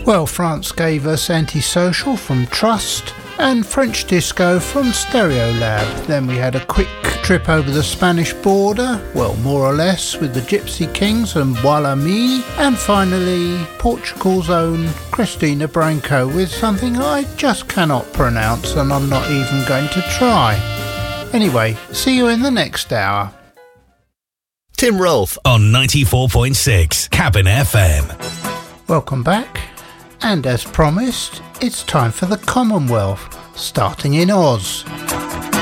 Well, France gave us Antisocial from Trust and French Disco from Stereolab. Then we had a quick trip over the Spanish border, well, more or less, with the Gypsy Kings and Voilà Mi. And finally, Portugal's own Cristina Branco with something I just cannot pronounce, and I'm not even going to try. Anyway, see you in the next hour. Tim Rolfe on 94.6 Cabin FM. Welcome back. And as promised, it's time for the Commonwealth, starting in Oz.